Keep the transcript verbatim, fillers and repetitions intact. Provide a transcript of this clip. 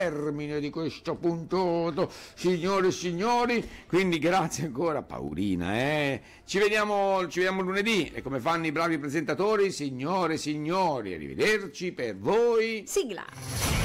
termine di questo puntuto, signore e signori, quindi grazie ancora Paolina, eh. Ci vediamo, ci vediamo lunedì e come fanno i bravi presentatori, signore e signori, arrivederci per voi. Sigla.